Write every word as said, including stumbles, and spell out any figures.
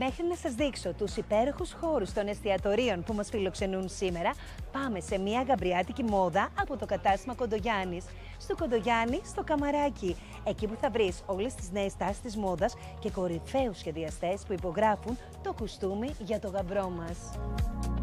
μέχρι να σας δείξω τους υπέροχους χώρους των εστιατορίων που μας φιλοξενούν σήμερα, πάμε σε μια γαμπριάτικη μόδα από το κατάστημα Κοντογιάννης. Στο Κοντογιάννη, στο Καμαράκι, εκεί που θα βρεις όλες τις νέες τάσεις της μόδας και κορυφαίους σχεδιαστές που υπογράφουν το κουστούμι για το γαμπρό μας.